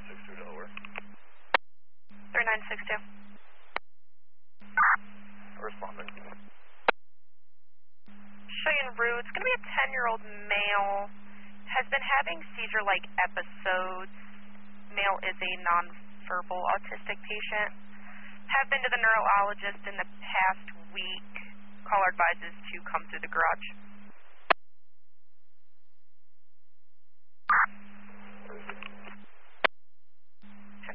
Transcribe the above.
3962 Delaware. 3962. Responding. Cheyenne Rue, it's going to be a 10-year-old male. Has been having seizure-like episodes. Male is a nonverbal autistic patient. Have been to the neurologist in the past week. Caller advises to come through the garage.